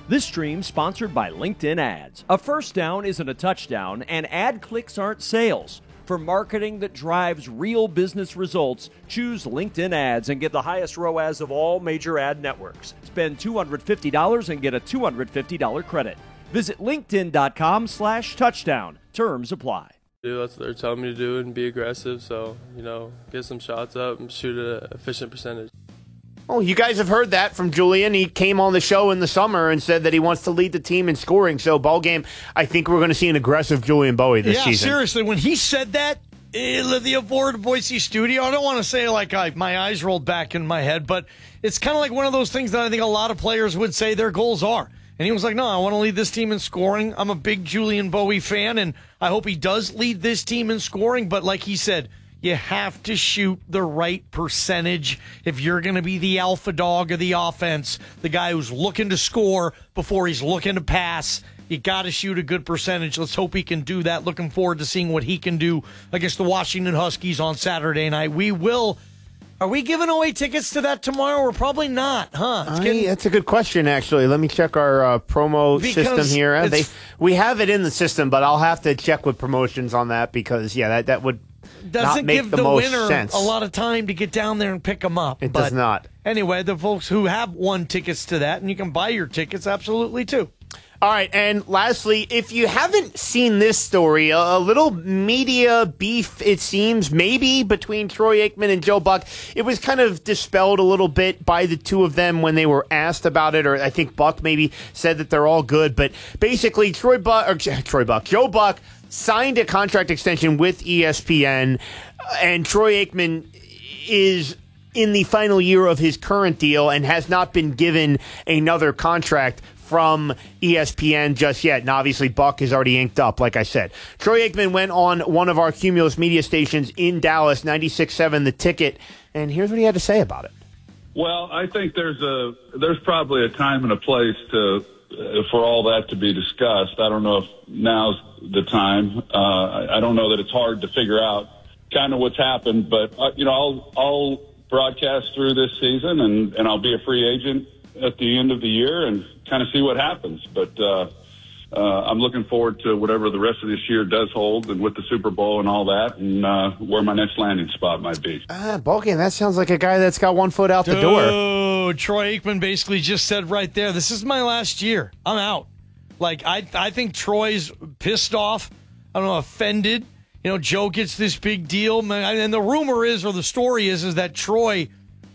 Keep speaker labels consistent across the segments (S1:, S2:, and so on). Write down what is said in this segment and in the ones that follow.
S1: This stream sponsored by LinkedIn Ads. A first down isn't a touchdown, and ad clicks aren't sales. For marketing that drives real business results, choose LinkedIn Ads and get the highest ROAS of all major ad networks. Spend $250 and get a $250 credit. Visit linkedin.com/touchdown. Terms apply.
S2: That's what they're telling me to do and be aggressive. So, get some shots up and shoot an efficient percentage.
S3: Well, you guys have heard that from Julian. He came on the show in the summer and said that he wants to lead the team in scoring. So, ball game, I think we're going to see an aggressive Julian Bowie this season.
S4: Yeah, seriously, when he said that in the Ford Boise studio, I don't want to say like my eyes rolled back in my head, but it's kind of like one of those things that I think a lot of players would say their goals are. And he was like, no, I want to lead this team in scoring. I'm a big Julian Bowie fan, and I hope he does lead this team in scoring. But like he said, you have to shoot the right percentage if you're going to be the alpha dog of the offense, the guy who's looking to score before he's looking to pass. You got to shoot a good percentage. Let's hope he can do that. Looking forward to seeing what he can do against the Washington Huskies on Saturday night. We will. Are we giving away tickets to that tomorrow? We're probably not, huh?
S3: That's a good question, actually. Let me check our promo system here. We have it in the system, but I'll have to check with promotions on that because, that would not make
S4: give
S3: the
S4: the
S3: most
S4: winner
S3: sense.
S4: A lot of time to get down there and pick them up.
S3: It does not.
S4: Anyway, the folks who have won tickets to that, and you can buy your tickets absolutely too.
S3: All right, and lastly, if you haven't seen this story, a little media beef, it seems, maybe between Troy Aikman and Joe Buck. It was kind of dispelled a little bit by the two of them when they were asked about it, or I think Buck maybe said that they're all good. But basically, Joe Buck signed a contract extension with ESPN, and Troy Aikman is in the final year of his current deal and has not been given another contract from ESPN just yet. And obviously Buck is already inked up, like I said. Troy Aikman went on one of our Cumulus media stations in Dallas, 96.7 The Ticket, and here's what he had to say about it.
S5: Well, I think there's probably a time and a place for all that to be discussed. I don't know if now's the time. I don't know that it's hard to figure out kind of what's happened, but I'll broadcast through this season and I'll be a free agent at the end of the year and kind of see what happens. But I'm looking forward to whatever the rest of this year does hold and with the Super Bowl and all that and where my next landing spot might be.
S3: Ballgame, that sounds like a guy that's got one foot out the door.
S4: Troy Aikman basically just said right there, this is my last year. I'm out. Like, I think Troy's pissed off. I don't know, offended. Joe gets this big deal. And the rumor is, or the story is that Troy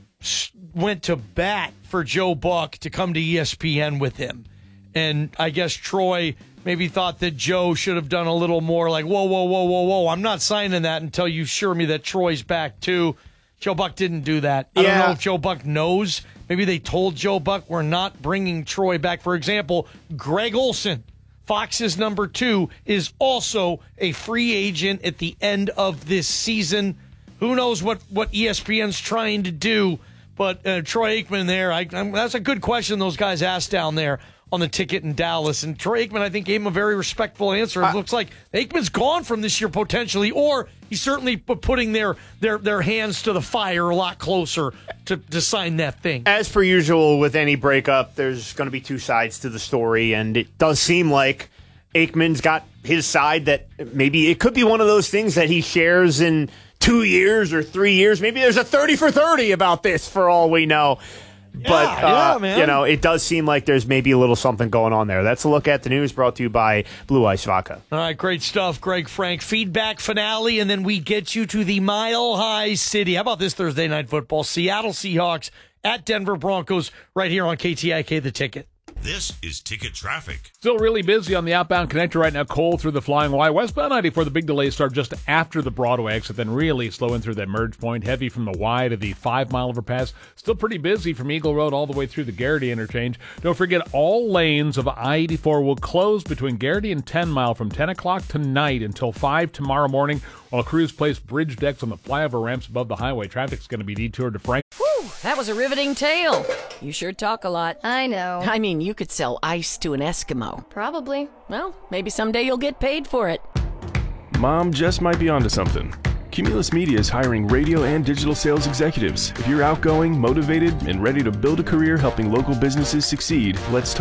S4: went to bat for Joe Buck to come to ESPN with him. And I guess Troy maybe thought that Joe should have done a little more like, whoa. I'm not signing that until you assure me that Troy's back too. Joe Buck didn't do that. I don't know if Joe Buck knows. Maybe they told Joe Buck, we're not bringing Troy back. For example, Greg Olson, Fox's number 2, is also a free agent at the end of this season. Who knows what ESPN's trying to do? But Troy Aikman there, that's a good question those guys asked down there on the ticket in Dallas. And Troy Aikman, I think, gave him a very respectful answer. It looks like Aikman's gone from this year potentially, or he's certainly putting their hands to the fire a lot closer to sign that thing.
S3: As per usual with any breakup, there's going to be two sides to the story, and it does seem like Aikman's got his side that maybe it could be one of those things that he shares in 2 years or 3 years. Maybe there's a 30 for 30 about this for all we know. But,
S4: man.
S3: It does seem like there's maybe a little something going on there. That's a look at the news brought to you by Blue Ice Vodka.
S4: All right, great stuff, Greg Frank. Feedback finale, and then we get you to the Mile High City. How about this Thursday Night Football? Seattle Seahawks at Denver Broncos right here on KTIK The Ticket.
S6: This is Ticket Traffic.
S7: Still really busy on the outbound connector right now. Cole through the Flying Y. Westbound 94, the big delays start just after the Broadway exit, then really slowing through that merge point. Heavy from the Y to the 5-mile overpass. Still pretty busy from Eagle Road all the way through the Garrity interchange. Don't forget, all lanes of I-84 will close between Garrity and 10 Mile from 10 o'clock tonight until 5 tomorrow morning, while crews place bridge decks on the flyover ramps above the highway. Traffic's going to be detoured to Frank.
S8: Whew, that was a riveting tale. You sure talk a lot.
S9: I know.
S8: I mean, you could sell ice to an Eskimo.
S9: Probably.
S8: Well, maybe someday you'll get paid for it.
S10: Mom just might be onto something. Cumulus Media is hiring radio and digital sales executives. If you're outgoing, motivated, and ready to build a career helping local businesses succeed, let's talk.